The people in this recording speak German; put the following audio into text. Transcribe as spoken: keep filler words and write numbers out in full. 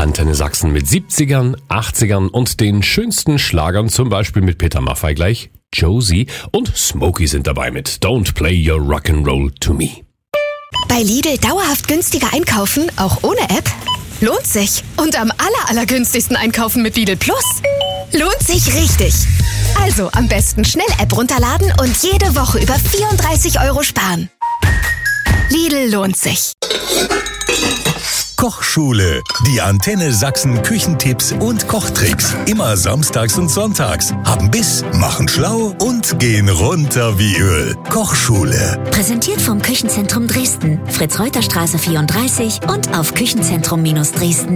Antenne Sachsen mit siebzigern, achtzigern und den schönsten Schlagern, zum Beispiel mit Peter Maffay gleich. Josie und Smokey sind dabei mit Don't Play Your Rock'n'Roll to Me. Bei Lidl dauerhaft günstiger einkaufen, auch ohne App? Lohnt sich. Und am aller, allergünstigsten einkaufen mit Lidl Plus? Lohnt sich richtig. Also am besten schnell App runterladen und jede Woche über vierunddreißig Euro sparen. Lidl lohnt sich. Kochschule. Die Antenne Sachsen Küchentipps und Kochtricks. Immer samstags und sonntags. Haben Biss, machen schlau und gehen runter wie Öl. Kochschule. Präsentiert vom Küchenzentrum Dresden. Fritz-Reuter-Straße vierunddreißig und auf küchenzentrum Dresden.